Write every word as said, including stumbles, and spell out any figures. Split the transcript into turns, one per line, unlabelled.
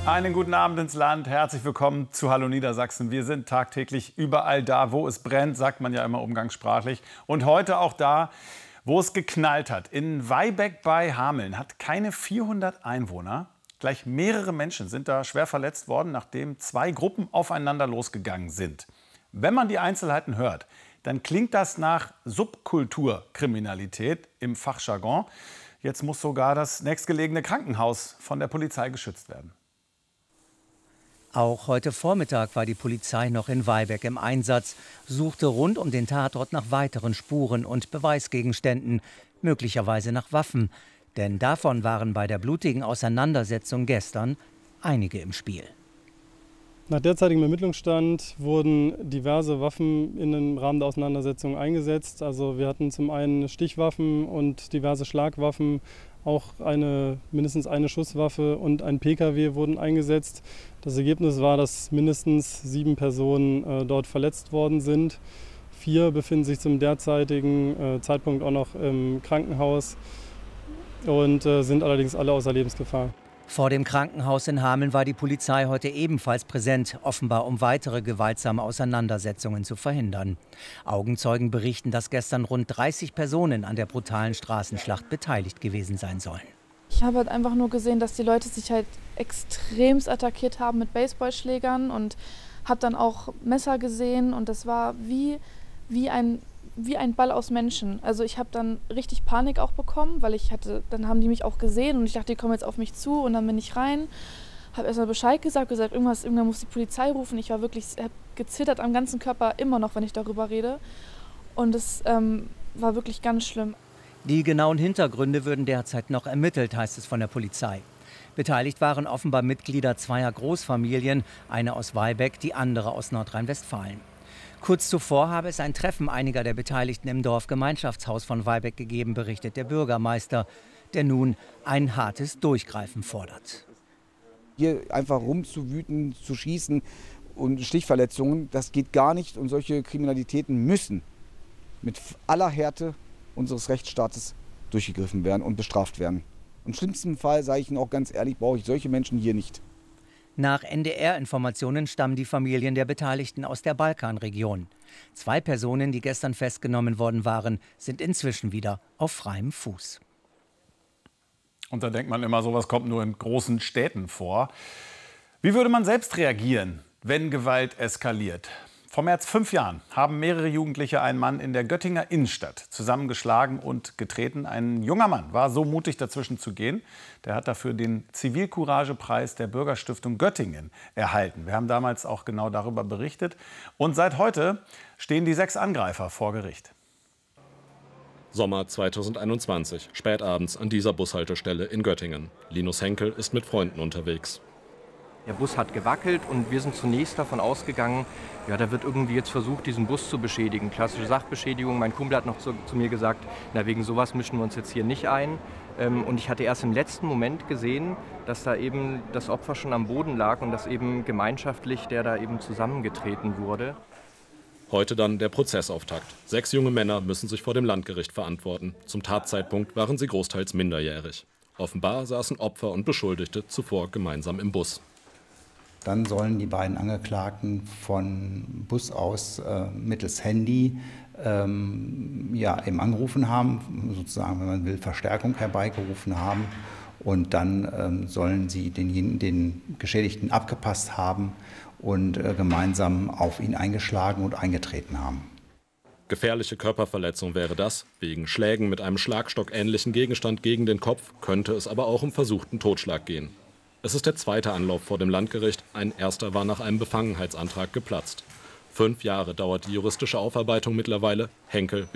Einen guten Abend ins Land. Herzlich willkommen zu Hallo Niedersachsen. Wir sind tagtäglich überall da, wo es brennt, sagt man ja immer umgangssprachlich. Und heute auch da, wo es geknallt hat. In Weibeck bei Hameln hat keine vierhundert Einwohner. Gleich mehrere Menschen sind da schwer verletzt worden, nachdem zwei Gruppen aufeinander losgegangen sind. Wenn man die Einzelheiten hört, dann klingt das nach Subkulturkriminalität im Fachjargon. Jetzt muss sogar das nächstgelegene Krankenhaus von der Polizei geschützt werden.
Auch heute Vormittag war die Polizei noch in Weibeck im Einsatz, suchte rund um den Tatort nach weiteren Spuren und Beweisgegenständen, möglicherweise nach Waffen. Denn davon waren bei der blutigen Auseinandersetzung gestern einige im Spiel.
Nach derzeitigem Ermittlungsstand wurden diverse Waffen in den Rahmen der Auseinandersetzung eingesetzt. Also wir hatten zum einen Stichwaffen und diverse Schlagwaffen, auch eine, mindestens eine Schusswaffe und ein P K W wurden eingesetzt. Das Ergebnis war, dass mindestens sieben Personen äh, dort verletzt worden sind. Vier befinden sich zum derzeitigen äh, Zeitpunkt auch noch im Krankenhaus und äh, sind allerdings alle außer Lebensgefahr.
Vor dem Krankenhaus in Hameln war die Polizei heute ebenfalls präsent, offenbar um weitere gewaltsame Auseinandersetzungen zu verhindern. Augenzeugen berichten, dass gestern rund dreißig Personen an der brutalen Straßenschlacht beteiligt gewesen sein sollen.
Ich habe halt einfach nur gesehen, dass die Leute sich halt extremst attackiert haben mit Baseballschlägern und habe dann auch Messer gesehen und das war wie, wie ein wie ein Ball aus Menschen. Also ich habe dann richtig Panik auch bekommen, weil ich hatte, dann haben die mich auch gesehen und ich dachte, die kommen jetzt auf mich zu und dann bin ich rein, habe erstmal Bescheid gesagt, gesagt, irgendwas, irgendwann muss die Polizei rufen. Ich war wirklich, habe gezittert am ganzen Körper, immer noch, wenn ich darüber rede. Und es ähm, war wirklich ganz schlimm.
Die genauen Hintergründe würden derzeit noch ermittelt, heißt es von der Polizei. Beteiligt waren offenbar Mitglieder zweier Großfamilien, eine aus Weibeck, die andere aus Nordrhein-Westfalen. Kurz zuvor habe es ein Treffen einiger der Beteiligten im Dorfgemeinschaftshaus von Weibeck gegeben, berichtet der Bürgermeister, der nun ein hartes Durchgreifen fordert.
Hier einfach rumzuwüten, zu schießen und Stichverletzungen, das geht gar nicht. Und solche Kriminalitäten müssen mit aller Härte unseres Rechtsstaates durchgegriffen werden und bestraft werden. Im schlimmsten Fall, sage ich Ihnen auch ganz ehrlich, brauche ich solche Menschen hier nicht.
Nach N D R-Informationen stammen die Familien der Beteiligten aus der Balkanregion. Zwei Personen, die gestern festgenommen worden waren, sind inzwischen wieder auf freiem Fuß.
Und da denkt man immer, sowas kommt nur in großen Städten vor. Wie würde man selbst reagieren, wenn Gewalt eskaliert? Vor mehr als fünf Jahren haben mehrere Jugendliche einen Mann in der Göttinger Innenstadt zusammengeschlagen und getreten. Ein junger Mann war so mutig, dazwischen zu gehen. Der hat dafür den Zivilcourage-Preis der Bürgerstiftung Göttingen erhalten. Wir haben damals auch genau darüber berichtet. Und seit heute stehen die sechs Angreifer vor Gericht.
Sommer zweitausendeinundzwanzig, spätabends an dieser Bushaltestelle in Göttingen. Linus Henkel ist mit Freunden unterwegs.
Der Bus hat gewackelt und wir sind zunächst davon ausgegangen, ja, da wird irgendwie jetzt versucht, diesen Bus zu beschädigen. Klassische Sachbeschädigung. Mein Kumpel hat noch zu, zu mir gesagt, na, wegen sowas mischen wir uns jetzt hier nicht ein. Ähm, und ich hatte erst im letzten Moment gesehen, dass da eben das Opfer schon am Boden lag und dass eben gemeinschaftlich der da eben zusammengetreten wurde.
Heute dann der Prozessauftakt. Sechs junge Männer müssen sich vor dem Landgericht verantworten. Zum Tatzeitpunkt waren sie großteils minderjährig. Offenbar saßen Opfer und Beschuldigte zuvor gemeinsam im Bus.
Dann sollen die beiden Angeklagten von Bus aus äh, mittels Handy ähm, ja, eben angerufen haben, sozusagen, wenn man will, Verstärkung herbeigerufen haben. Und dann ähm, sollen sie den, den Geschädigten abgepasst haben und äh, gemeinsam auf ihn eingeschlagen und eingetreten haben.
Gefährliche Körperverletzung wäre das. Wegen Schlägen mit einem schlagstockähnlichen Gegenstand gegen den Kopf könnte es aber auch um versuchten Totschlag gehen. Es ist der zweite Anlauf vor dem Landgericht. Ein erster war nach einem Befangenheitsantrag geplatzt. Fünf Jahre dauert die juristische Aufarbeitung mittlerweile. Henkel